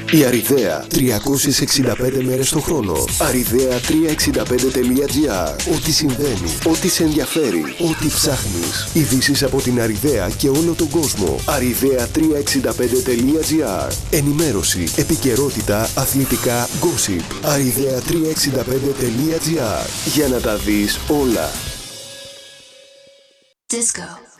Η Αριδαία, 365 μέρες το χρόνο. Arridea365.gr. Ό,τι συμβαίνει, ό,τι σε ενδιαφέρει, ό,τι ψάχνεις. Ειδήσεις από την Αριδαία και όλο τον κόσμο. Arridea365.gr. Ενημέρωση, επικαιρότητα, αθλητικά, gossip. Arridea365.gr. Για να τα δεις όλα. Disco.